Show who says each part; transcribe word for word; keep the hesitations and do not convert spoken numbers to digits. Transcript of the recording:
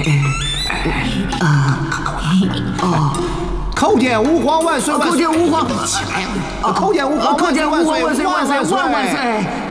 Speaker 1: 啊，哦，
Speaker 2: 叩见吾皇万岁万岁！
Speaker 1: 叩见吾皇，
Speaker 2: 叩见吾皇
Speaker 1: 叩见吾皇万岁
Speaker 2: 万岁
Speaker 1: 万岁万万岁！